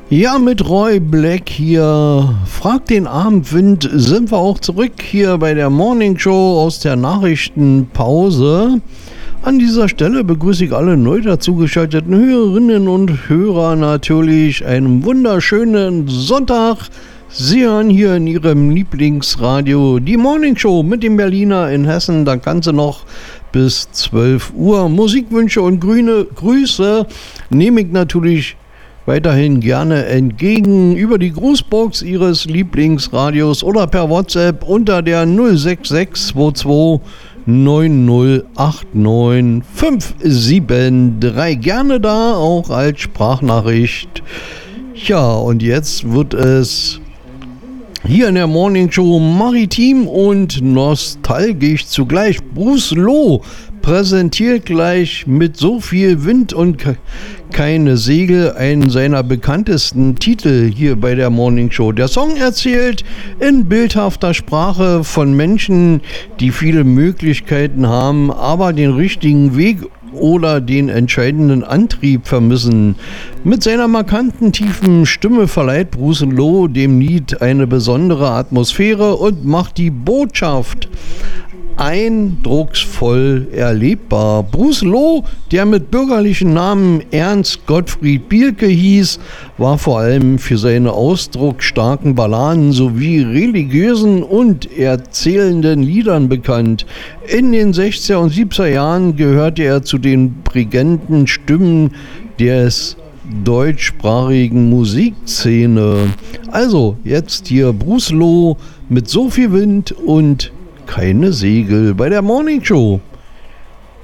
Ja, mit Roy Black hier. Frag den Abendwind, sind wir auch zurück hier bei der Morning Show aus der Nachrichtenpause. An dieser Stelle begrüße ich alle neu dazugeschalteten Hörerinnen und Hörer natürlich einen wunderschönen Sonntag. Sie hören hier in Ihrem Lieblingsradio die Morning Show mit dem Berliner in Hessen. Dann kann sie noch bis 12 Uhr. Musikwünsche und grüne Grüße nehme ich natürlich weiterhin gerne entgegen über die Grußbox Ihres Lieblingsradios oder per WhatsApp unter der 06622 9089573. Gerne da, auch als Sprachnachricht. Ja, und jetzt wird es hier in der Morning Show maritim und nostalgisch zugleich. Bruce Loh präsentiert gleich mit so viel Wind und keine Segel einen seiner bekanntesten Titel hier bei der Morning Show. Der Song erzählt in bildhafter Sprache von Menschen, die viele Möglichkeiten haben, aber den richtigen Weg oder den entscheidenden Antrieb vermissen. Mit seiner markanten, tiefen Stimme verleiht Bruce Loh dem Lied eine besondere Atmosphäre und macht die Botschaft eindrucksvoll erlebbar. Bruce Loh, der mit bürgerlichen Namen Ernst Gottfried Bielke hieß, war vor allem für seine ausdrucksstarken Balladen sowie religiösen und erzählenden Liedern bekannt. In den 60er und 70er Jahren gehörte er zu den prägenten Stimmen des deutschsprachigen Musikszene. Also jetzt hier Bruce Loh mit so viel Wind und keine Segel bei der Morning Show.